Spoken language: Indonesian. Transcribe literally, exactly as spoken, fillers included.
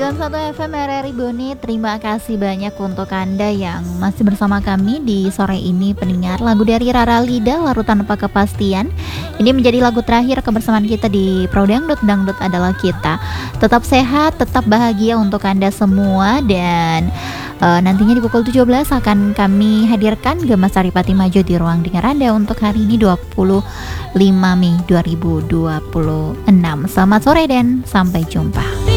sembilan puluh satu F M R R I Bone. Terima kasih banyak untuk Anda yang masih bersama kami di sore ini, pendengar. Lagu dari Rara Lida, Larut Tanpa Kepastian. Ini menjadi lagu terakhir kebersamaan kita di Pro Dangdut. Dangdut adalah kita. Tetap sehat, tetap bahagia untuk Anda semua. Dan uh, nantinya di pukul tujuh belas akan kami hadirkan Gema Saripati Majo di ruang dengar Anda untuk hari ini dua puluh lima Mei dua ribu dua puluh enam. Selamat sore dan sampai jumpa.